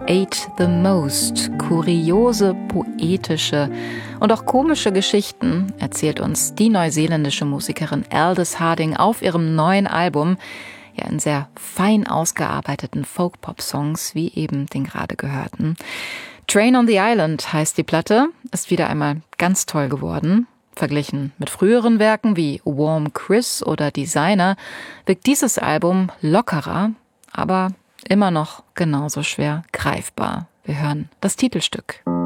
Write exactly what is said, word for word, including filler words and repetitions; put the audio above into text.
Ate the Most. Kuriose, poetische und auch komische Geschichten erzählt uns die neuseeländische Musikerin Aldous Harding auf ihrem neuen Album, ja in sehr fein ausgearbeiteten Folk-Pop-Songs, wie eben den gerade gehörten. Train on the Island heißt die Platte, ist wieder einmal ganz toll geworden. Verglichen mit früheren Werken wie Warm Chris oder Designer wirkt dieses Album lockerer, aber immer noch genauso schwer greifbar. Wir hören das Titelstück.